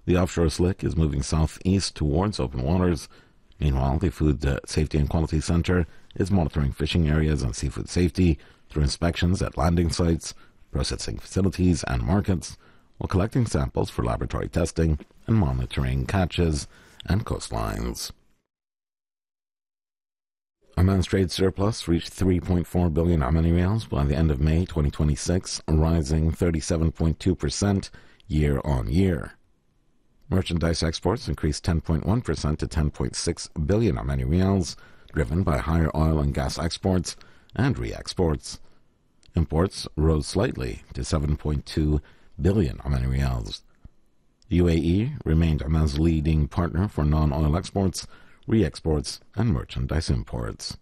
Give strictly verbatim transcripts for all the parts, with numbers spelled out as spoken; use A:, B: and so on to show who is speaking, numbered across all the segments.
A: The offshore slick is moving southeast towards open waters. Meanwhile, the Food Safety and Quality Centre is monitoring fishing areas and seafood safety through inspections at landing sites, processing facilities and markets, while collecting samples for laboratory testing and monitoring catches and coastlines. Oman's trade surplus reached three point four billion Omani riyals by the end of May twenty twenty-six, rising thirty-seven point two percent year on year. Merchandise exports increased ten point one percent to ten point six billion Omani riyals, driven by higher oil and gas exports and re-exports. Imports rose slightly to seven point two billion Omani riyals. The U A E remained Oman's leading partner for non-oil exports, re-exports, and merchandise imports.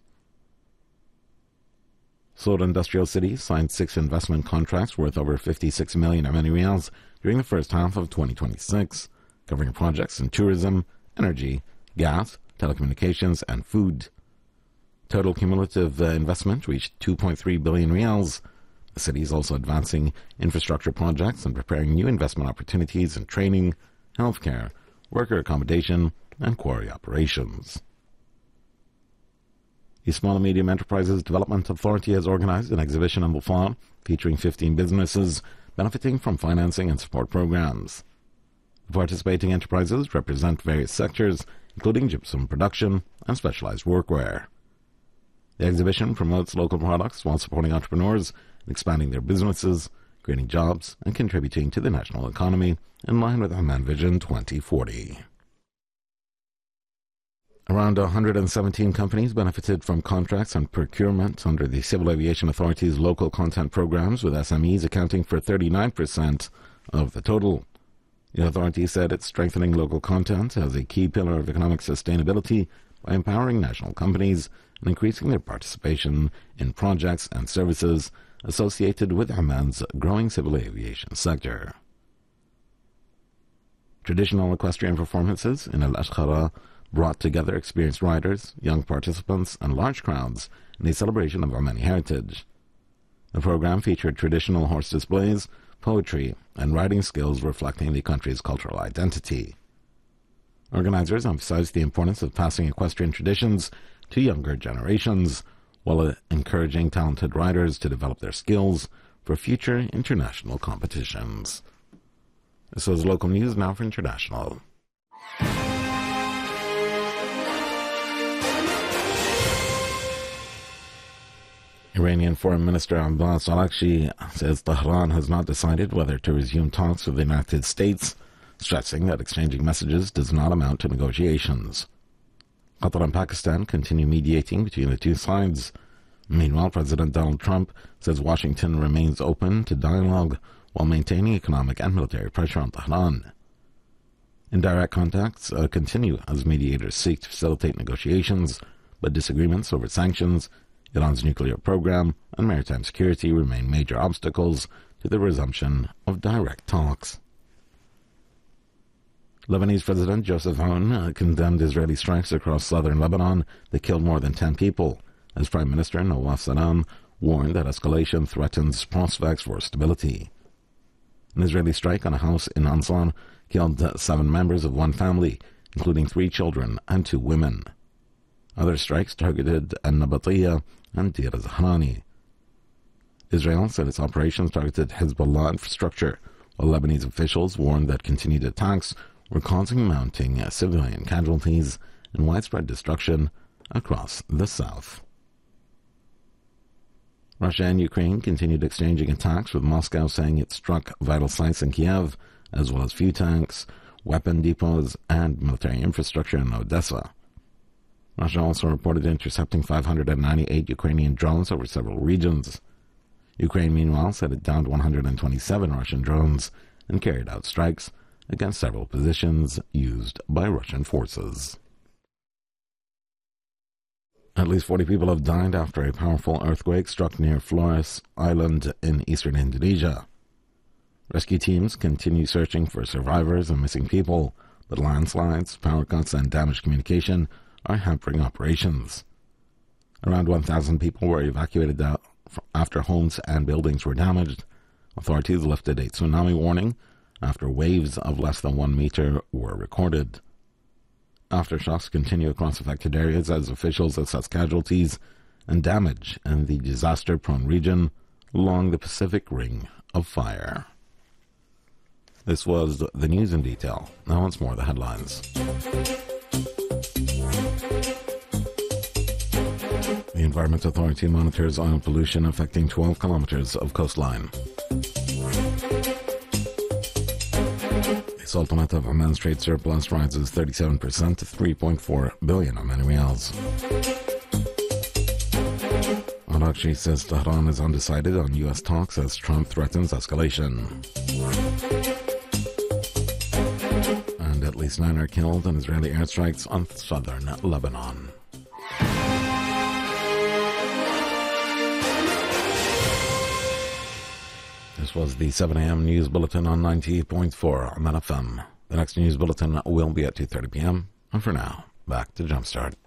A: Seoul Industrial City signed six investment contracts worth over fifty-six million Omani riyals during the first half of twenty twenty-six, covering projects in tourism, energy, gas, telecommunications, and food. Total cumulative uh, investment reached two point three billion riyals. The city is also advancing infrastructure projects and preparing new investment opportunities in training, healthcare, worker accommodation, and quarry operations. The Small and Medium Enterprises Development Authority has organized an exhibition in Bufar featuring fifteen businesses benefiting from financing and support programs. The participating enterprises represent various sectors, including gypsum production and specialized workwear. The exhibition promotes local products while supporting entrepreneurs and expanding their businesses, creating jobs, and contributing to the national economy in line with Oman Vision twenty forty. Around one hundred seventeen companies benefited from contracts and procurement under the Civil Aviation Authority's local content programs, with S M Es accounting for thirty-nine percent of the total. The authority said it's strengthening local content as a key pillar of economic sustainability by empowering national companies and increasing their participation in projects and services associated with Oman's growing civil aviation sector. Traditional equestrian performances in Al-Ashkhara brought together experienced riders, young participants, and large crowds in a celebration of Omani heritage. The program featured traditional horse displays, poetry, and riding skills reflecting the country's cultural identity. Organizers emphasized the importance of passing equestrian traditions to younger generations, while encouraging talented riders to develop their skills for future international competitions. This was local news. Now for international. Iranian Foreign Minister Abbas Araghchi says Tehran has not decided whether to resume talks with the United States, stressing that exchanging messages does not amount to negotiations. Qatar and Pakistan continue mediating between the two sides. Meanwhile, President Donald Trump says Washington remains open to dialogue while maintaining economic and military pressure on Tehran. Indirect contacts uh, continue as mediators seek to facilitate negotiations, but disagreements over sanctions, Iran's nuclear program, and maritime security remain major obstacles to the resumption of direct talks. Lebanese President Joseph Aoun uh, condemned Israeli strikes across southern Lebanon that killed more than ten people, as Prime Minister Nawaf Salam warned that escalation threatens prospects for stability. An Israeli strike on a house in Ansan killed uh, seven members of one family, including three children and two women. Other strikes targeted An-Nabatiyah and Deir Zahrani. Israel said its operations targeted Hezbollah infrastructure, while Lebanese officials warned that continued attacks were causing mounting uh, civilian casualties and widespread destruction across the south. Russia and Ukraine continued exchanging attacks, with Moscow saying it struck vital sites in Kiev, as well as fuel tanks, weapon depots, and military infrastructure in Odessa. Russia also reported intercepting five hundred ninety-eight Ukrainian drones over several regions. Ukraine, meanwhile, said it downed one hundred twenty-seven Russian drones and carried out strikes against several positions used by Russian forces. At least forty people have died after a powerful earthquake struck near Flores Island in eastern Indonesia. Rescue teams continue searching for survivors and missing people, but landslides, power cuts, and damaged communication are hampering operations. Around one thousand people were evacuated after homes and buildings were damaged. Authorities lifted a tsunami warning after waves of less than one meter were recorded. Aftershocks continue across affected areas as officials assess casualties and damage in the disaster-prone region along the Pacific Ring of Fire. This was the news in detail. Now once more, the headlines. The Environment Authority monitors oil pollution affecting twelve kilometers of coastline. The settlement of a men's trade surplus rises thirty-seven percent to three point four billion Omani riyals. Al-Aqshi says Tehran is undecided on U S talks as Trump threatens escalation. And at least nine are killed in Israeli airstrikes on southern Lebanon. This was the seven a.m. News Bulletin on ninety-eight point four on N F M. The next News Bulletin will be at two thirty p.m. And for now, back to Jumpstart.